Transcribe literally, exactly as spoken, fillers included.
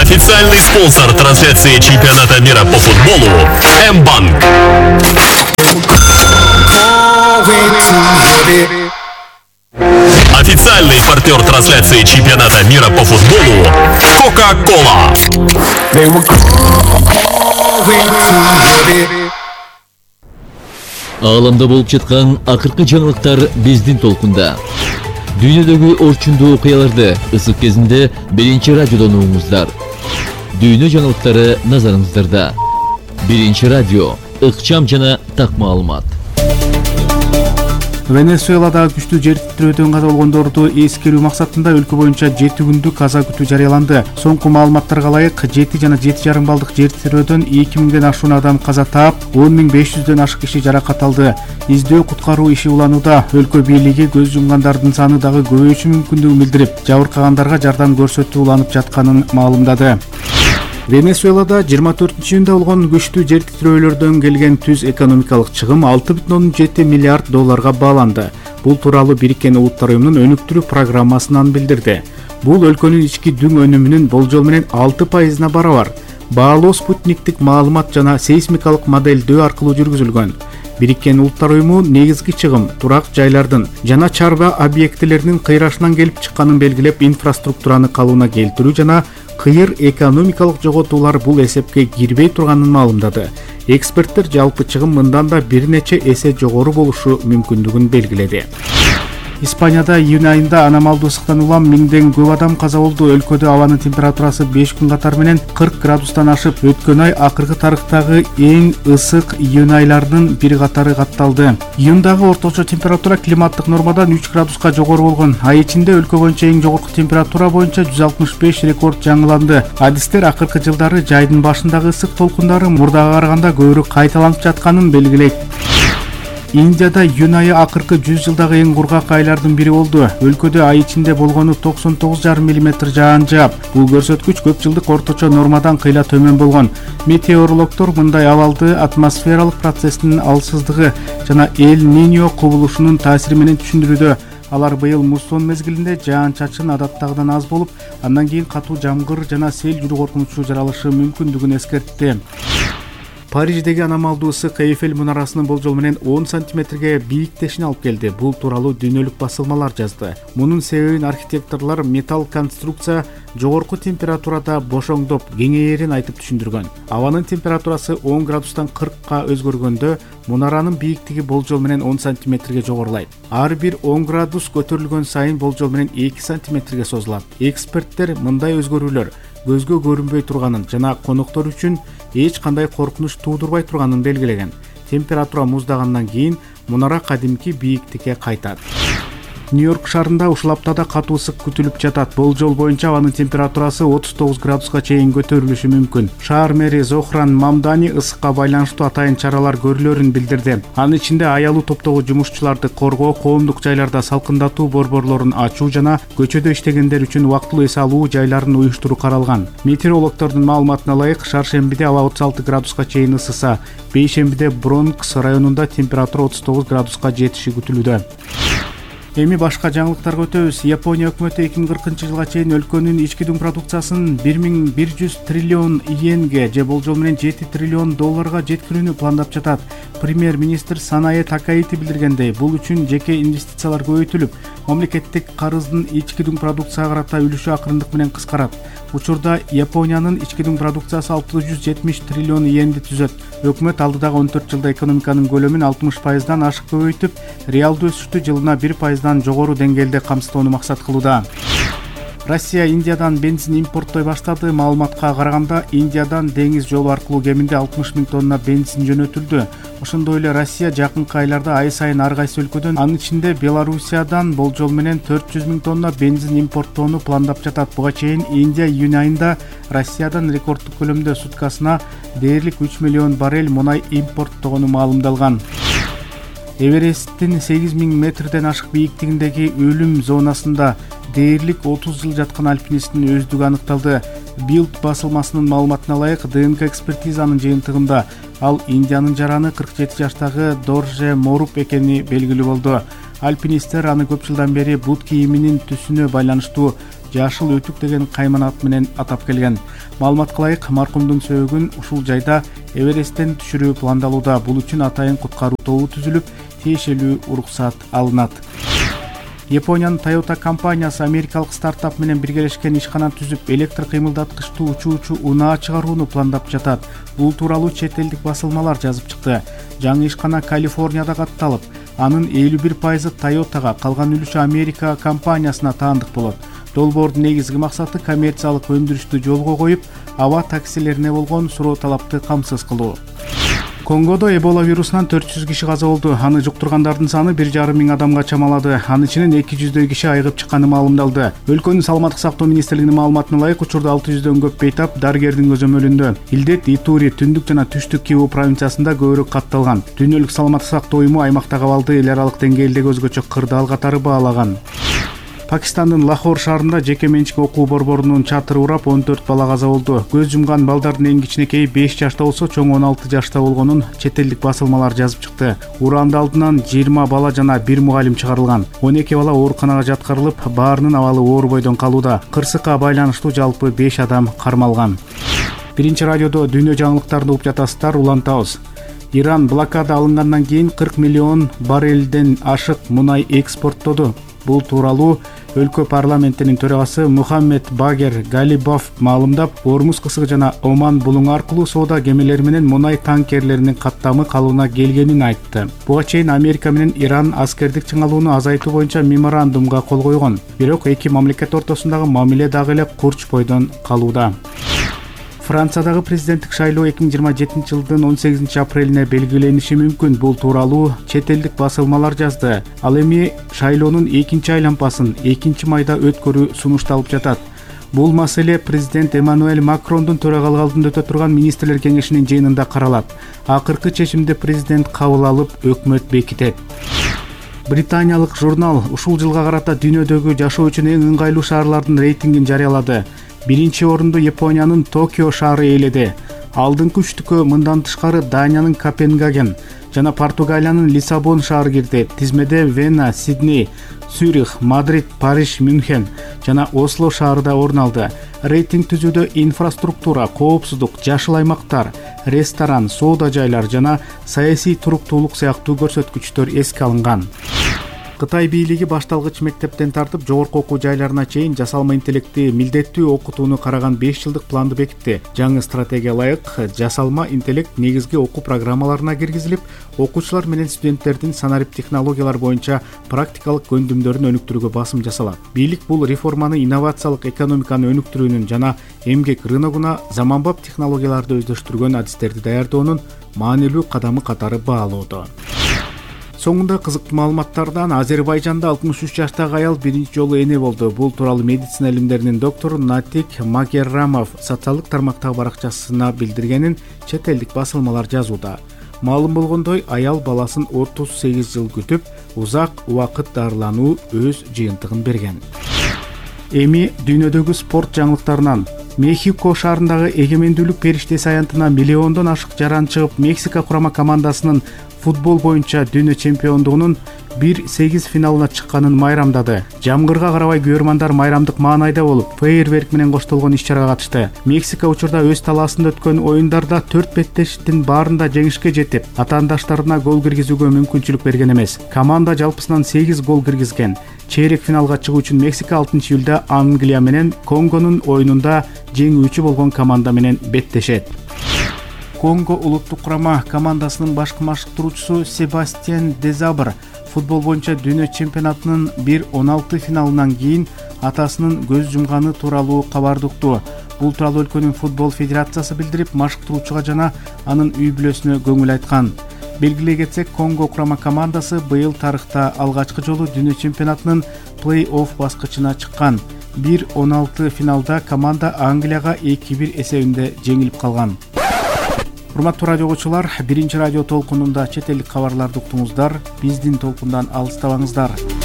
Официальный спонсор трансляции чемпионата мира по футболу М-банк. Официальный партнер трансляции чемпионата мира по футболу Кока-Кола. Ааламда болуп жаткан акыркы жаңылыктар биздин толкунда. Дүйнөдөгү орчундуу окуяларды ысык кезинде биринчи радиодон угуңуздар. Дүйнө жаңылыктары назарыңыздарда. Биринчи радио, ыкчам жана так маалымат. Венесуэладагы күчтүү жер титирөөдөн каза болгондорду эскерүү максатында өлкө боюнча жети күндүк каза күтүү жарыяланды. Соңку маалыматтарга ылайык жети жана жети жарым балдык жер титирөөдөн эки миңден ашуун адам каза таап, он миң беш жүздөн ашык киши жаракат алды. Издөө куткаруу иши уланууда. Өлкө бийлиги көз жумгандардын саны дагы көбөйүшү мүмкүндүгүн билдирип, жабыркагандарга жардам көрсөтүү уланып жатканын маалымдады. Венесуэлада жыйырма төртүнчү июнда болгон күчтүү жер титирөөлөрдөн келген түз экономикалык чыгым алты бүтүн ондон жети миллиард долларга бааланды. Бул тууралуу Бириккен Улуттар уюмунун өнүктүрүү программасынан билдирди. Бул өлкөнүн ички дүң өнүмүнүн болжол менен алты пайызына барабар. Баалоо спутниктик маалымат жана сейсмикалык моделдөө аркылуу жүргүзүлгөн. Бириккен Улуттар уюму негизги чыгым турак жайлардын жана чарба объектилеринин кыйрашынан келип чыкканын белгилеп, инфраструктураны калыбына келтирүү жана кыйыр экономикалык жоготуулар бул эсепке кирбей турганын маалымдады. Эксперттер жалпы чыгым мындан да бир нече эсе жогору болушу мүмкүндүгүн белгиледи. Испанияда июнь айында аномалдуу ысыктан улам миңден көп адам каза болду. Өлкөдө абанын температурасы беш күн катары менен кырк градустан ашып, өткөн ай акыркы тарыхтагы эң ысык июнь айларынын бир катары катталды. Июндагы орточо температура климаттык нормадан үч градуска жогору болгон. Ай ичинде өлкө боюнча эң жогорку температура боюнча жүз алтымыш беш рекорд жаңыланды. Адистер акыркы жылдары жайдын башындагы ысык толкундары мурдага караганда көбүрөөк кайталанып жатканын белгилейт. Индияда июнь айы акыркы жүз жылдагы эң кургак айлардын бири болду. Өлкөдө ай ичинде болгону токсон тогуз жарым миллиметр жаан жаап. Бул көрсөткүч көп жылдык орточо нормадан кыйла төмөн болгон. Метеорологдор мындай абалды атмосфералык процесстин алсыздыгы жана Эль-Ниньо кубулушунун таасири менен түшүндүрүүдө. Алар быйыл муссон мезгилинде жаан-чачын адаттагыдан аз болуп, андан кийин катуу жамгыр жана сел жүрүү коркунучу жаралышы мүмкүндүгүн эскертти. Париждеги аномалдуу ысык Эйфель мунарасынын болжол менен он сантиметрге бийиктешине алып келди. Бул тууралуу дүйнөлүк басылмалар жазды. Мунун себебин архитекторлор металл конструкция жогорку температурада бошоңдоп, кеңейерин айтып түшүндүргөн. Абанын температурасы он градустан кыркка өзгөргөндө мунаранын бийиктиги болжол менен он сантиметрге жогорулайт. Ар бир он градус көтөрүлгөн сайын болжол менен эки сантиметрге созулат. Эксперттер мындай өзгөрүүлөр көзгө көрүнбөй турганын жана коноктор үчүн эч кандай коркунуч туудурбай турганын белгилеген. Температура муздагандан кийин мунара кадимки бийиктикке кайтат. Нью-Йорк шаарында ушул аптада катуу ысык күтүлүп жатат. Болжол боюнча абанын температурасы отуз тогуз градуска чейин көтөрүлүшү мүмкүн. Шаар мэри Зохран Мамдани ысыкка байланыштуу атайын чаралар көрүлөрүн билдирди. Анын ичинде аялуу топтогу жумушчуларды коргоо, коомдук жайларда салкындатуу борборлорун ачуу жана көчөдө иштегендер үчүн убактылуу эс алуу жайларын уюштуруу каралган. Метеорологдордун маалыматына ылайык, шаршембиде аба отуз алты градуска чейин ысыса, бейшембиде Бронкс районунда температура отуз тогуз градуска жетиши күтүлүүдө. Эми башка жаңылыктарга өтөбүз. Япония өкмөтү эки миң кыркынчы жылга чейин өлкөнүн ички дүң продукциясын бир миң бир жүз триллион йенге же болжол менен жети триллион долларга жеткирүүнү пландап жатат. Премьер-министр Санае Такаити билдиргендей, бул үчүн жеке инвестициялар көбөйтүлүп, мамлекеттик карыздын ички дүң продукцияга карата үлүшү акырындык менен кыскарат. Учурда Япониянын ички дүң продукциясы алты жүз жетимиш триллион йенди түзөт. Өкмөт алдыдагы он төрт жылда экономиканын көлөмүн алтымыш пайыздан ашык көбөйтүп, реалдуу өсүштү жылына бир пайыздан жогору деңгээлде камсыздоону максат кылууда. Россия Индиядан бензин импорттой баштады. Маалыматка караганда, Индиядан деңиз жолу аркылуу кеминде алтымыш миң тонна бензин жөнөтүлдү. Ошондой эле Россия жакынкы айларда ай сайын ар кайсы өлкөдөн, анын ичинде Белоруссиядан болжол менен төрт жүз миң тонна бензин импорттоону пландап жатат. Буга чейин Индия июнь айында Россиядан рекорддук көлөмдө суткасына дээрлик үч миллион баррель мунай импорттогону маалымдалган. Эвересттин сегиз миң метрден ашык бийиктигиндеги өлүм зонасында дээрлик отуз жыл жаткан альпинисттин өздүгү аныкталды. Билд басылмасынын маалыматына ылайык, ДНК экспертизанын жыйынтыгында ал Индиянын жараны кырк жети жаштагы Дорже Моруп экени белгилүү болду. Альпинисттер аны көп жылдан бери бут кийиминин түсүнө байланыштуу жашыл өтүк деген кайман ат менен атап келген. Маалыматка ылайык, маркумдун сөөгүн ушул жайда Эвересттен түшүрүү пландалууда. Бул үчүн атайын куткаруу тобу түзүлүп, тиешелүү уруксат алынат. Япониянын Toyota компаниясы америкалык стартап менен биргелешкен ишкана түзүп, электр кыймылдаткычтуу учуучу унаа чыгарууну пландап жатат. Бул тууралуу чет элдик басылмалар жазып чыкты. Жаңы ишкана Калифорнияда катталып, анын элүү бир пайызы Toyotага, калган үлүшү Америка компаниясына таандык болот. Долбоордун негизги максаты коммерциялык өндүрүштү жолго коюп, аба таксилерине болгон суроо талапты камсыз кылуу. Конгодо Эбола вирусунан төрт жүз киши каза болду. Аны жуктургандардын саны бир жарым миң адамга чамалады. Анын ичинен эки жүздөй киши айыгып чыкканы маалымдалды. Өлкөнүн саламаттык сактоо министрлигинин маалыматына ылайык, учурда алты жүздөн көп бейтап дарыгердин көзөмөлүндө. Илдет Итури, түндүк жана түштүк Киву провинциясында көбүрөөк катталган. Дүйнөлүк саламаттык сактоо уюму аймактагы абалды эл аралык деңгээлдеги өзгөчө кырдаал катары баалаган. Пакистандын Лахор шаарында жеке менчик окуу борборунун чатыры урап, он төрт бала каза болду. Көз жумган балдардын эң кичинекейи беш жашта болсо, чоң он алты жашта болгонун чет элдик басылмалар жазып чыкты. Ураанды алдынан жыйырма бала жана бир мугалим чыгарылган. он эки бала ооруканага жаткырылып, баарынын абалы оор бойдон калууда. Кырсыкка байланыштуу жалпы беш адам кармалган. Биринчи радиодо дүйнө жаңылыктарын угуп жатасыздар, улантабыз. Иран блокада алынгандан кийин кырк миллион баррелден ашык мунай экспорттоду. Бул тууралуу өлкө парламентинин төрагасы Мухаммед Багер Галибов маалымдап, Ормуз кысыгы жана Оман булуңу аркылуу соода кемелери менен мунай танкерлеринин каттамы калыбына келгенин айтты. Буга чейин Америка менен Иран аскердик чыңалууну азайтуу боюнча меморандумга кол койгон. Бирок эки мамлекет ортосундагы мамиле дагы эле курч бойдон калууда. Франциядагы президенттик шайлоо эки миң жыйырма жетинчи жылдын он сегизинчи апрелине белгилениши мүмкүн. Бул тууралуу чет элдик басылмалар жазды. Ал эми шайлоонун экинчи айлампасын экинчи майда өткөрүү сунушталып жатат. Бул маселе президент Эммануэль Макрондун төрагалык алдында өтө турган министрлер кеңешинин жыйынында каралат. Акыркы чечимди президент кабыл алып, өкмөт бекитет. Британиялык журнал ушул жылга карата дүйнөдөгү жашоо үчүн эң ыңгайлуу шаарлардын рейтингин жарыялады. Биринчи орунду Япониянын Токио шаары ээледи. Алдыңкы үчтүккө мындан тышкары Даниянын Копенгаген жана Португалиянын Лиссабон шаары кирди. Тизмеде Вена, Сидней, Цюрих, Мадрид, Париж, Мюнхен жана Осло шаары да орун алды. Рейтинг түзүүдө инфраструктура, коопсуздук, жашыл аймактар, ресторан, соода жайлар жана саясий туруктуулук сыяктуу көрсөткүчтөр эске алынган. Кытай бийлиги башталгыч мектептен тартып жогорку окуу жайларына чейин жасалма интеллектти милдеттүү окутууну караган беш жылдык планды бекитти. Жаңы стратегия ылайык жасалма интеллект негизги окуу программаларына киргизилип, окуучулар менен студенттердин санарип технологиялар боюнча практикалык көндүмдөрүн өнүктүрүүгө басым жасалат. Бийлик бул реформаны инновациялык экономиканы өнүктүрүүнүн жана эмгек рыногуна заманбап технологияларды өздөштүргөн адистерди даярдоонун маанилүү кадамы катары баалоодо. Соңунда кызыктуу маалыматтардан Азербайжанда алтымыш үч жаштагы аял биринчи жолу эне болду. Бул тууралуу медицина илимдеринин доктору Натик Магеррамов социалдык тармактагы баракчасына билдиргенин чет элдик басылмалар жазууда. Маалым болгондой, аял баласын отуз сегиз жыл күтүп, узак убакыт дарылануу өз жыйынтыгын берген. Эми дүйнөдөгү спорт жаңылыктарынан Мехико шаарындагы эгемендүүлүк периштеси аянтына миллиондон ашык жаран чыгып, Мексика курама командасынын футбол боюнча дүйнө чемпиондугунун бир сегиз финалына чыкканын майрамдады. Жамгырга карабай көрмандар майрамдык маанайда болуп, фейерверк менен коштолгон иш-чарага катышты. Мексика учурда өз талаасында өткөн оюндарда төрт беттештин баарында жеңишке жетип, атаандаштарына гол киргизүүгө мүмкүнчүлүк берген эмес. Команда жалпысынан сегиз гол киргизген. Чейрек финалга чыгуу үчүн Мексика алтынчы июлда Англия менен Конгонун оюнунда жеңүүчү болгон команда менен беттешет. Конго улуттук курама командасынын башкы машыктыруучусу Себастьян Дезабр футбол боюнча дүйнө чемпионатынын бир он алты финалынан кийин атасынын көз жумганы тууралуу кабарды укту. Бул тууралуу өлкөнүн футбол федерациясы билдирип, машыктыруучуга жана анын үй бүлөсүнө көңүл айткан. Белгилей кетсек, Конго курама командасы быйыл тарыхта алгачкы жолу дүйнө чемпионатынын плей-офф баскычына чыккан. бир он алты финалда команда Англияга эки бир эсебинде жеңилип калган. Урматтуу радио окуучулар, биринчи радио толкунунда чет элдик кабарларды уктуңуздар. Биздин толкундан алыстабаңыздар.